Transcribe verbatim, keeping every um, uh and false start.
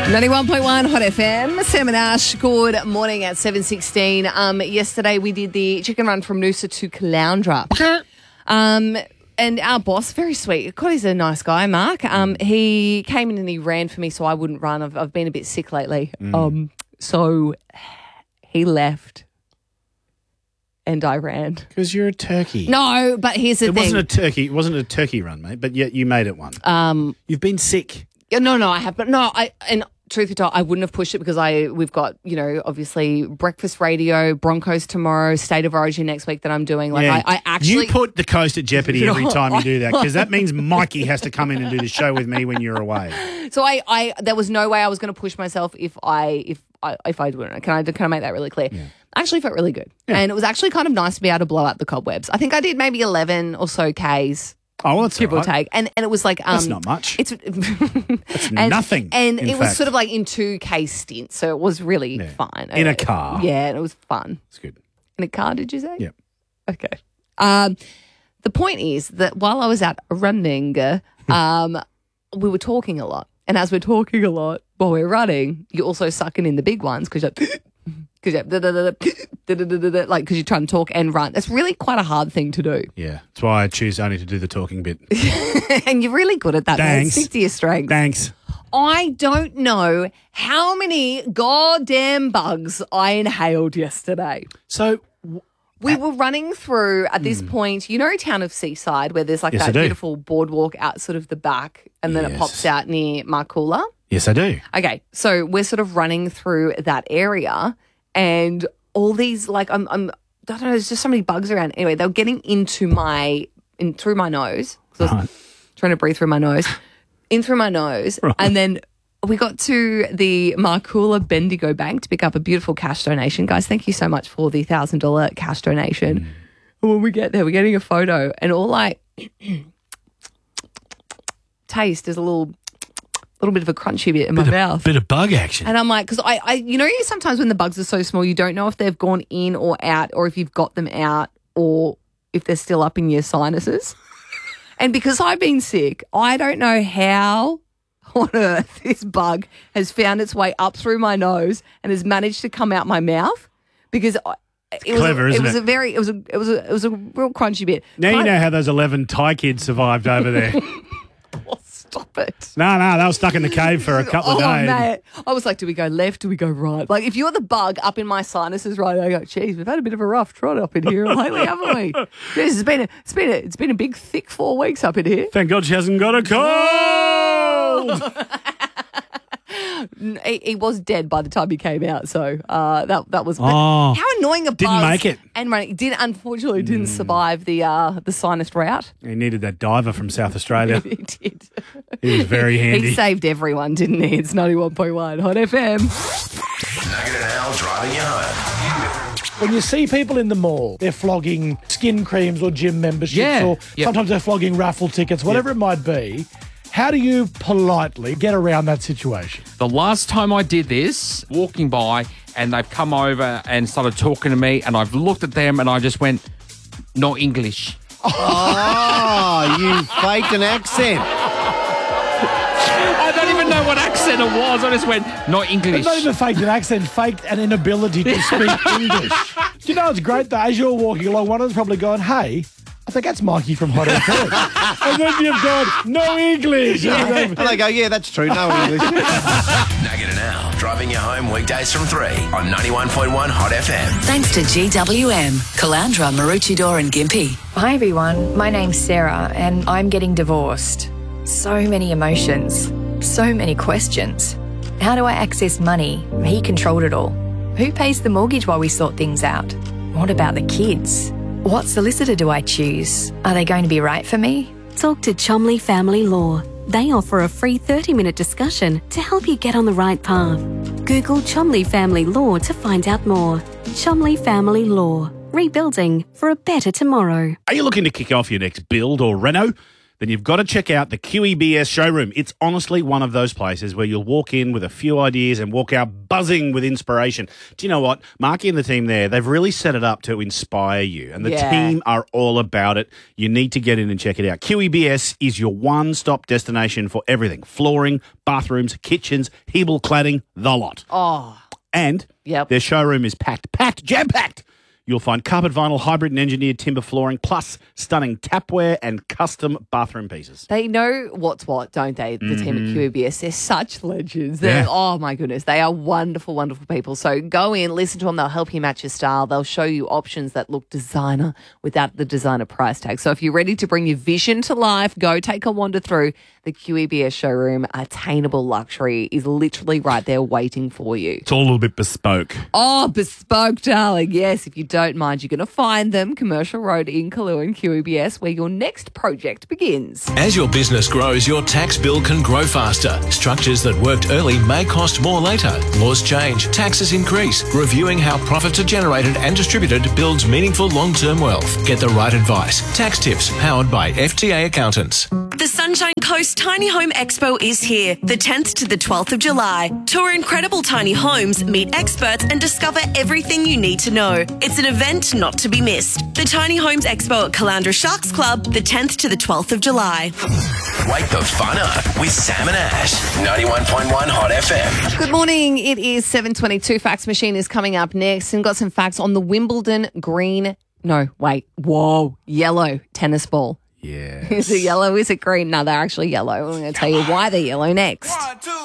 ninety-one point one Hot F M. Sam and Ash, good morning at seven sixteen. Um, yesterday we did the chicken run from Noosa to Caloundra. um, and our boss, very sweet. God, he's a nice guy, Mark. Um, he came in and he ran for me so I wouldn't run. I've, I've been a bit sick lately. Mm. Um, so he left and I ran. Because you're a turkey. No, but here's the it thing. It wasn't a turkey. It wasn't a turkey run, mate, but yet you made it one. Um, You've been sick. No, no, I have, but no, I and truth be told, I wouldn't have pushed it because I we've got, you know, obviously breakfast radio, Broncos tomorrow, State of Origin next week that I'm doing. Like yeah. I, I actually you put the coast at jeopardy every time you do that because that means Mikey has to come in and do the show with me when you're away. So I, I there was no way I was going to push myself if I if I if I wouldn't. Can I can I make that really clear? Yeah. I actually felt really good, yeah. And it was actually kind of nice to be able to blow out the cobwebs. I think I did maybe eleven or so Ks. Oh, well, that's give all or right. take, and and it was like um, that's not much. It's that's and, nothing. And it fact. was sort of like in two K stints, so it was really yeah. fun in a car. Yeah, and it was fun. It's good. In a car, did you say? Yeah. Okay. Um, the point is that while I was out running, um, we were talking a lot, and as we're talking a lot while we're running, you're also sucking in the big ones because you're. Because you're, like, because you're trying to talk and run. That's really quite a hard thing to do. Yeah, that's why I choose only to do the talking bit. And you're really good at that. Thanks. Man. Stick to your strengths. Thanks. I don't know how many goddamn bugs I inhaled yesterday. So we were running through, at this mm. point, you know Town of Seaside, where there's like yes, that beautiful boardwalk out sort of the back and then yes. it pops out near Marcoola? Yes, I do. Okay, so we're sort of running through that area and all these, like, I'm, I'm, I don't know, there's just so many bugs around. Anyway, they were getting into my, in through my nose. So I was right. trying to breathe through my nose, in through my nose. Right. And then we got to the Marcoola Bendigo Bank to pick up a beautiful cash donation. Guys, thank you so much for the one thousand dollars cash donation. Mm. And when we get there, we're getting a photo and all I taste is a little... little bit of a crunchy bit in bit my of, mouth. Bit of bug action. And I'm like, because I, I, you know, sometimes when the bugs are so small, you don't know if they've gone in or out or if you've got them out or if they're still up in your sinuses. And because I've been sick, I don't know how on earth this bug has found its way up through my nose and has managed to come out my mouth because I, it was, clever, a, isn't it was it? a very, it was a, it was a, it was a real crunchy bit. Now but you know how those eleven Thai kids survived over there. Oh, stop it. No, no, they were stuck in the cave for a couple oh, of days. Mate. I was like, do we go left? Do we go right? Like, if you're the bug up in my sinuses, right, I go, geez, we've had a bit of a rough trot up in here lately, haven't we? Jeez, it's been a, it's been a, it's been a big, thick four weeks up in here. Thank God she hasn't got a cold. he, he was dead by the time he came out, so uh, that that was. Oh, how annoying a bug! Didn't make it, and running did unfortunately didn't mm. survive the uh, the sinus route. He needed that diver from South Australia. He did. He was very handy. He saved everyone, didn't he? It's ninety-one point one Hot F M. Nugget and Al driving you home. When you see people in the mall, they're flogging skin creams or gym memberships, yeah. or yep. sometimes they're flogging raffle tickets, whatever yep. it might be. How do you politely get around that situation? The last time I did this, walking by, and they've come over and started talking to me, and I've looked at them and I just went, no English. Oh, you faked an accent. I don't even know what accent it was. I just went, not English. It's not even faked an accent, faked an inability to speak English. Do you know it's great though? As you're walking along, one of them's probably going, hey, I think that's Mikey from Hot F M. And then you've got no English. Yeah. And they go, yeah, that's true, no English. Nugget and Al driving you home weekdays from three on ninety-one point one Hot F M. Thanks to G W M, Caloundra, Maroochydore and Gympie. Hi everyone, my name's Sarah and I'm getting divorced. So many emotions, so many questions. How do I access money? He controlled it all. Who pays the mortgage while we sort things out? What about the kids? What solicitor do I choose? Are they going to be right for me? Talk to Chomley Family Law. They offer a free thirty-minute discussion to help you get on the right path. Google Chomley Family Law to find out more. Chomley Family Law. Rebuilding for a better tomorrow. Are you looking to kick off your next build or reno? then you've got to check out the Q E B S showroom. It's honestly one of those places where you'll walk in with a few ideas and walk out buzzing with inspiration. Do you know what? Marky and the team there, they've really set it up to inspire you, and the Yeah. team are all about it. You need to get in and check it out. Q E B S is your one-stop destination for everything. Flooring, bathrooms, kitchens, Hebel cladding, the lot. Oh, And Yep. their showroom is packed, packed, jam-packed. You'll find carpet vinyl, hybrid and engineered timber flooring, plus stunning tapware and custom bathroom pieces. they know what's what, don't they? The team at Q E B S. They're such legends. They're, Yeah. Oh, my goodness. They are wonderful, wonderful people. So go in, listen to them. They'll help you match your style. They'll show you options that look designer without the designer price tag. So if you're ready to bring your vision to life, go take a wander through the Q E B S showroom. Attainable luxury is literally right there waiting for you. It's all a little bit bespoke. Oh, bespoke, darling. Yes, if you don't mind, you're going to find them, Commercial Road in Calloohan, Q E B S, where your next project begins. As your business grows, your tax bill can grow faster. Structures that worked early may cost more later. Laws change, taxes increase. Reviewing how profits are generated and distributed builds meaningful long-term wealth. Get the right advice. Tax tips powered by F T A accountants. The Sunshine Coast Tiny Home Expo is here, the tenth to the twelfth of July. Tour incredible tiny homes, meet experts, and discover everything you need to know. It's an event not to be missed. The Tiny Homes Expo at Caloundra Sharks Club, the tenth to the twelfth of July. Wake the fun up with Sam and Ash. ninety-one point one Hot F M. Good morning. It is seven twenty-two. Fax Machine is coming up next, and got some facts on the Wimbledon green. No, wait. Whoa. Yellow tennis ball. Yeah. Is it yellow? Is it green? No, they're actually yellow. I'm going to tell you why they're yellow next.